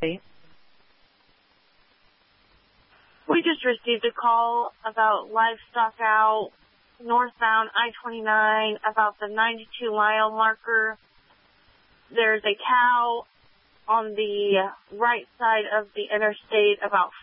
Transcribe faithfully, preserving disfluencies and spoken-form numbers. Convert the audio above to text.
We just received a call about livestock out northbound I twenty-nine about the ninety-two mile marker. There's a cow on the right side of the interstate about